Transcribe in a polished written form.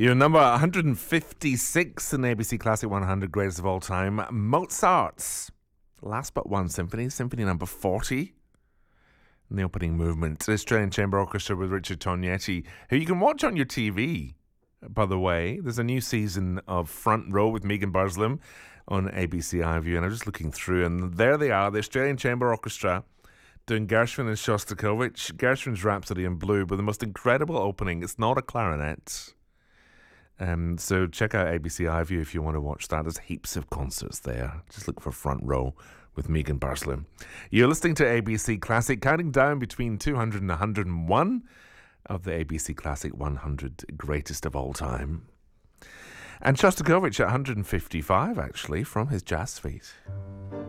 Your number 156 in ABC Classic 100 Greatest of All Time, Mozart's Last But One Symphony, Symphony number 40. In the opening movement, the Australian Chamber Orchestra with Richard Tognetti, who you can watch on your TV, by the way. There's a new season of Front Row with Megan Burslem on ABC iView, and I'm just looking through, and there they are, the Australian Chamber Orchestra doing Gershwin and Shostakovich, Gershwin's Rhapsody in Blue, with the most incredible opening. It's not a clarinet. So check out ABC iView if you want to watch that. There's heaps of concerts there. Just look for Front Row with Megan Burslem. You're listening to ABC Classic, counting down between 200 and 101 of the ABC Classic 100 Greatest of All Time. And Shostakovich at 155, actually, from his Jazz Suite.